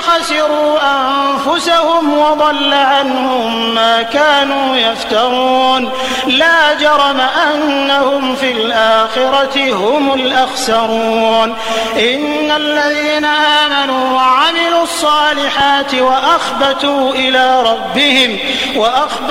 خسروا أنفسهم وضل عنهم ما كانوا يفترون لا جرم أنهم في الآخرة هم الأخسرون إن الذين آمنوا وعملوا الصالحات وأخبتوا إلى ربهم